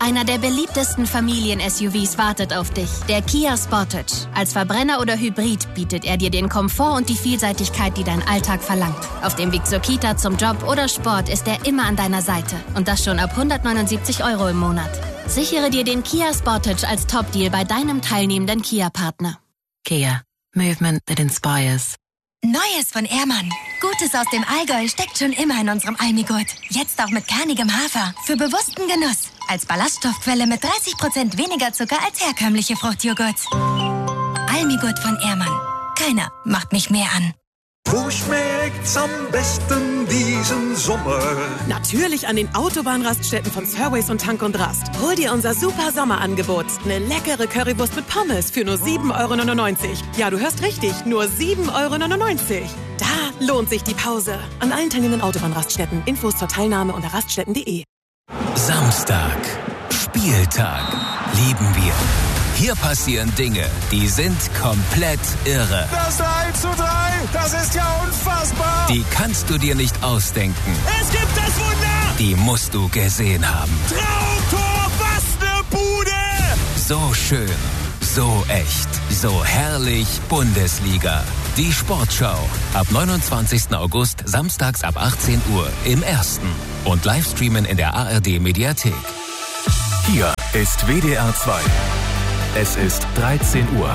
Einer der beliebtesten Familien-SUVs wartet auf dich. Der Kia Sportage. Als Verbrenner oder Hybrid bietet er dir den Komfort und die Vielseitigkeit, die dein Alltag verlangt. Auf dem Weg zur Kita, zum Job oder Sport ist er immer an deiner Seite. Und das schon ab 179 € im Monat. Sichere dir den Kia Sportage als Top-Deal bei deinem teilnehmenden Kia-Partner. Kia. Movement that inspires. Neues von Ehrmann. Gutes aus dem Allgäu steckt schon immer in unserem Almigurt. Jetzt auch mit kernigem Hafer. Für bewussten Genuss. Als Ballaststoffquelle mit 30% weniger Zucker als herkömmliche Fruchtjoghurts. Almigurt von Ehrmann. Keiner macht mich mehr an. Wo schmeckt's am besten diesen Sommer? Natürlich an den Autobahnraststätten von Surways und Tank und Rast. Hol dir unser super Sommerangebot. Eine leckere Currywurst mit Pommes für nur 7,99 €. Ja, du hörst richtig, nur 7,99 €. Da lohnt sich die Pause. An allen teilnehmenden Autobahnraststätten. Infos zur Teilnahme unter raststätten.de. Samstag. Spieltag. Lieben wir. Hier passieren Dinge, die sind komplett irre. Das 3:3, das ist ja unfassbar. Die kannst du dir nicht ausdenken. Es gibt das Wunder. Die musst du gesehen haben. Traumtor, was ne Bude. So schön, so echt, so herrlich Bundesliga. Die Sportschau. Ab 29. August, samstags ab 18 Uhr im Ersten. Und Livestreamen in der ARD-Mediathek. Hier ist WDR 2. Es ist 13 Uhr.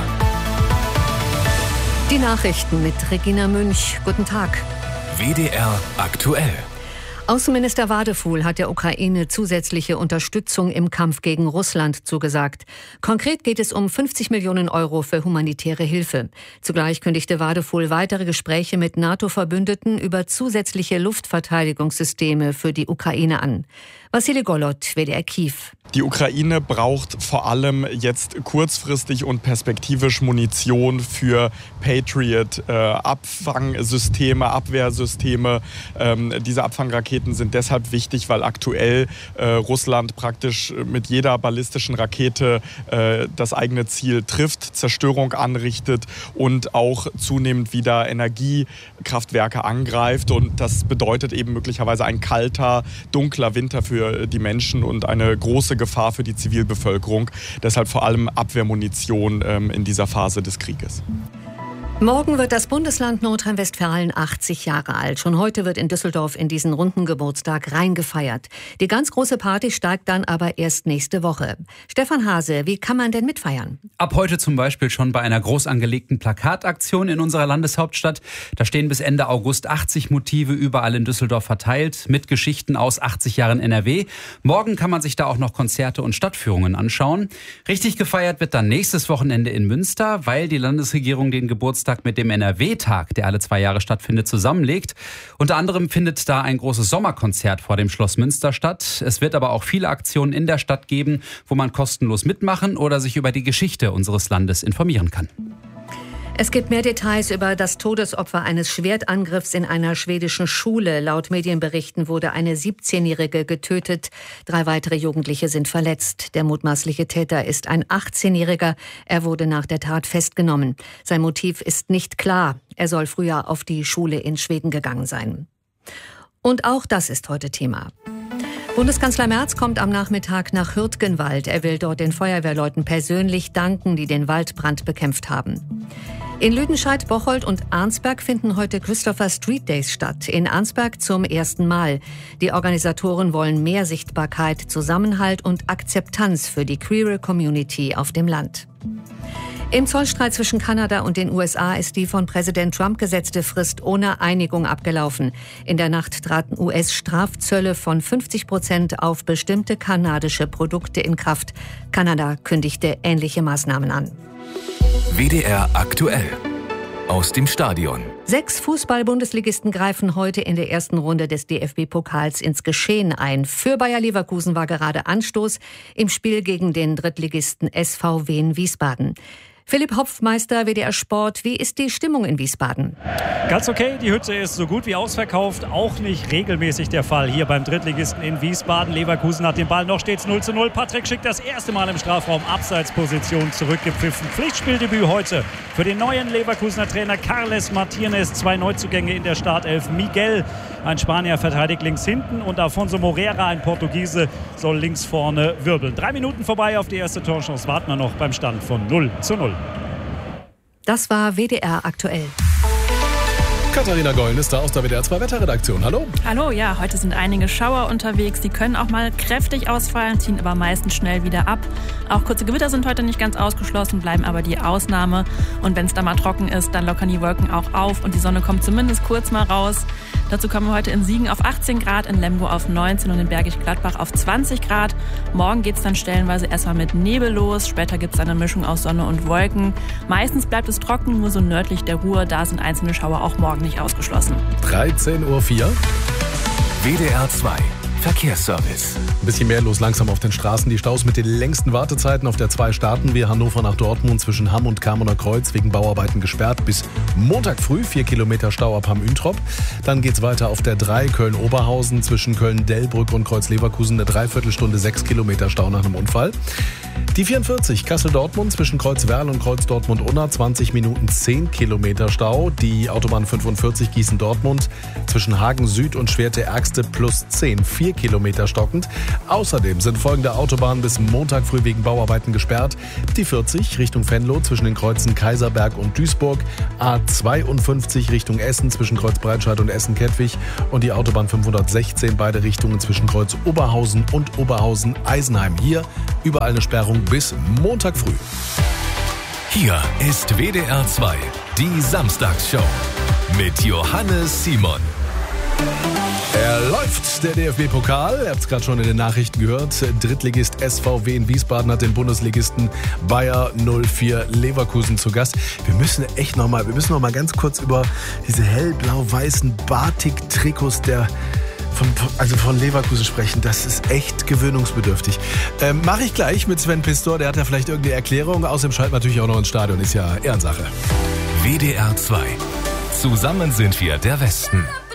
Die Nachrichten mit Regina Münch. Guten Tag. WDR aktuell. Außenminister Wadefuhl hat der Ukraine zusätzliche Unterstützung im Kampf gegen Russland zugesagt. Konkret geht es um 50 Millionen € für humanitäre Hilfe. Zugleich kündigte Wadefuhl weitere Gespräche mit NATO-Verbündeten über zusätzliche Luftverteidigungssysteme für die Ukraine an. Wassili Golot, WDR Kiew. Die Ukraine braucht vor allem jetzt kurzfristig und perspektivisch Munition für Patriot-Abfangsysteme, Abwehrsysteme. Diese Abfangraketen sind deshalb wichtig, weil aktuell Russland praktisch mit jeder ballistischen Rakete das eigene Ziel trifft, Zerstörung anrichtet und auch zunehmend wieder Energiekraftwerke angreift. Und das bedeutet eben möglicherweise ein kalter, dunkler Winter für die Menschen und eine große Gefahr für die Zivilbevölkerung. Deshalb vor allem Abwehrmunition in dieser Phase des Krieges. Morgen wird das Bundesland Nordrhein-Westfalen 80 Jahre alt. Schon heute wird in Düsseldorf in diesen runden Geburtstag reingefeiert. Die ganz große Party steigt dann aber erst nächste Woche. Stefan Hase, wie kann man denn mitfeiern? Ab heute zum Beispiel schon bei einer groß angelegten Plakataktion in unserer Landeshauptstadt. Da stehen bis Ende August 80 Motive überall in Düsseldorf verteilt mit Geschichten aus 80 Jahren NRW. Morgen kann man sich da auch noch Konzerte und Stadtführungen anschauen. Richtig gefeiert wird dann nächstes Wochenende in Münster, weil die Landesregierung den Geburtstag mit dem NRW-Tag, der alle 2 Jahre stattfindet, zusammenlegt. Unter anderem findet da ein großes Sommerkonzert vor dem Schloss Münster statt. Es wird aber auch viele Aktionen in der Stadt geben, wo man kostenlos mitmachen oder sich über die Geschichte unseres Landes informieren kann. Es gibt mehr Details über das Todesopfer eines Schwertangriffs in einer schwedischen Schule. Laut Medienberichten wurde eine 17-Jährige getötet. 3 weitere Jugendliche sind verletzt. Der mutmaßliche Täter ist ein 18-Jähriger. Er wurde nach der Tat festgenommen. Sein Motiv ist nicht klar. Er soll früher auf die Schule in Schweden gegangen sein. Und auch das ist heute Thema. Bundeskanzler Merz kommt am Nachmittag nach Hürtgenwald. Er will dort den Feuerwehrleuten persönlich danken, die den Waldbrand bekämpft haben. In Lüdenscheid, Bocholt und Arnsberg finden heute Christopher Street Days statt. In Arnsberg zum ersten Mal. Die Organisatoren wollen mehr Sichtbarkeit, Zusammenhalt und Akzeptanz für die queere Community auf dem Land. Im Zollstreit zwischen Kanada und den USA ist die von Präsident Trump gesetzte Frist ohne Einigung abgelaufen. In der Nacht traten US-Strafzölle von 50% auf bestimmte kanadische Produkte in Kraft. Kanada kündigte ähnliche Maßnahmen an. WDR aktuell. Aus dem Stadion. 6 Fußball-Bundesligisten greifen heute in der ersten Runde des DFB-Pokals ins Geschehen ein. Für Bayer Leverkusen war gerade Anstoß im Spiel gegen den Drittligisten SV Wien Wiesbaden. Philipp Hopfmeister, WDR Sport. Wie ist die Stimmung in Wiesbaden? Ganz okay, die Hütte ist so gut wie ausverkauft. Auch nicht regelmäßig der Fall hier beim Drittligisten in Wiesbaden. Leverkusen hat den Ball, noch steht's 0:0. Patrick Schick das erste Mal im Strafraum, Abseitsposition zurückgepfiffen. Pflichtspieldebüt heute für den neuen Leverkusener Trainer Carles Martínez. 2 Neuzugänge in der Startelf. Miguel, ein Spanier, verteidigt links hinten und Afonso Moreira, ein Portugiese, soll links vorne wirbeln. 3 Minuten vorbei auf die erste Torchance. Warten wir noch beim Stand von 0:0. Das war WDR aktuell. Katharina Gollen ist da aus der WDR 2 Wetterredaktion. Hallo. Hallo, ja, heute sind einige Schauer unterwegs. Die können auch mal kräftig ausfallen, ziehen aber meistens schnell wieder ab. Auch kurze Gewitter sind heute nicht ganz ausgeschlossen, bleiben aber die Ausnahme. Und wenn es da mal trocken ist, dann lockern die Wolken auch auf und die Sonne kommt zumindest kurz mal raus. Dazu kommen wir heute in Siegen auf 18 Grad, in Lemgo auf 19 und in Bergisch Gladbach auf 20 Grad. Morgen geht es dann stellenweise erstmal mit Nebel los. Später gibt es eine Mischung aus Sonne und Wolken. Meistens bleibt es trocken, nur so nördlich der Ruhr. Da sind einzelne Schauer auch morgen nicht ausgeschlossen. 13:04 Uhr. WDR 2 Verkehrsservice. Ein bisschen mehr los langsam auf den Straßen. Die Staus mit den längsten Wartezeiten auf der 2 starten wir Hannover nach Dortmund zwischen Hamm und Kamener Kreuz wegen Bauarbeiten gesperrt bis Montag früh. 4 Kilometer Stau ab Hamm-Üntrop. Dann geht's weiter auf der 3 Köln-Oberhausen zwischen Köln-Dellbrück und Kreuz-Leverkusen. Eine Dreiviertelstunde 6 Kilometer Stau nach einem Unfall. Die 44 Kassel-Dortmund zwischen Kreuz-Werl und Kreuz-Dortmund-Unna 20 Minuten 10 Kilometer Stau. Die Autobahn 45 Gießen-Dortmund zwischen Hagen-Süd und Schwerte-Ärgste plus 10, 4 Kilometer stockend. Außerdem sind folgende Autobahnen bis Montag früh wegen Bauarbeiten gesperrt. Die 40 Richtung Venlo zwischen den Kreuzen Kaiserberg und Duisburg. A52 Richtung Essen zwischen Kreuz Breitscheid und Essen-Kettwig. Und die Autobahn 516 beide Richtungen zwischen Kreuz Oberhausen und Oberhausen-Eisenheim. Hier überall eine Sperrung bis Montag früh. Hier ist WDR 2, die Samstagsshow mit Johannes Simon. Er läuft, der DFB-Pokal. Ihr habt es gerade schon in den Nachrichten gehört. Drittligist SVW in Wiesbaden hat den Bundesligisten Bayer 04 Leverkusen zu Gast. Wir müssen noch mal ganz kurz über diese hellblau-weißen Batik-Trikots von Leverkusen sprechen. Das ist echt gewöhnungsbedürftig. Mache ich gleich mit Sven Pistor. Der hat ja vielleicht irgendeine Erklärung. Außerdem schalten wir natürlich auch noch ins Stadion. Ist ja Ehrensache. WDR 2. Zusammen sind wir der Westen.